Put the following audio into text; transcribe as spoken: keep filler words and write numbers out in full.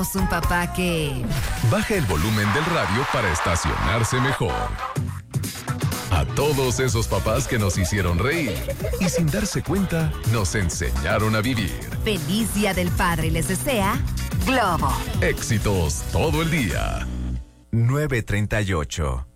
Un papá que... baja el volumen del radio para estacionarse mejor. A todos esos papás que nos hicieron reír y sin darse cuenta nos enseñaron a vivir. Feliz Día del Padre les desea Globo. Éxitos todo el día. nueve treinta y ocho.